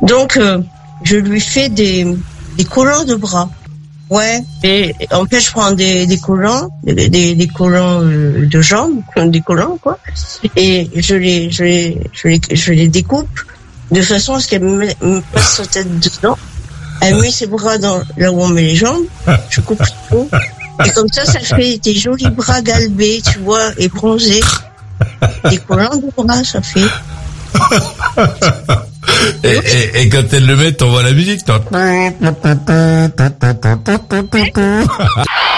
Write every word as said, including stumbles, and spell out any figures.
Donc, euh, je lui fais des, des collants de bras. Ouais. Et en fait, je prends des, des collants, des, des, des collants euh, de jambes, des collants, quoi. Et je les, je les, je les, je les découpe de façon à ce qu'elle me, me passe sa tête dedans. Elle met ses bras dans, là où on met les jambes. Je coupe tout. Et comme ça, ça fait des jolis bras galbés, tu vois, et bronzés. Des collants de bras, ça fait. Et, et, et quand elle le met, t'envoies la musique, toi.